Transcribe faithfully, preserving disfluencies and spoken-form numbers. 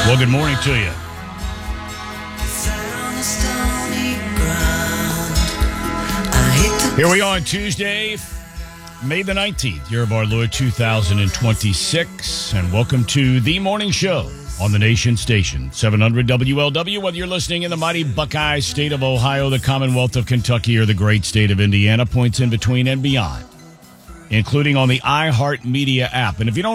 Well, good morning to you. Here we are on Tuesday, May the nineteenth, year of our Lord two thousand twenty-six, and welcome to the morning show on the Nation Station, seven hundred W L W, whether you're listening in the mighty Buckeye state of Ohio, the Commonwealth of Kentucky, or the great state of Indiana, points in between and beyond, including on the iHeartMedia app. And if you don't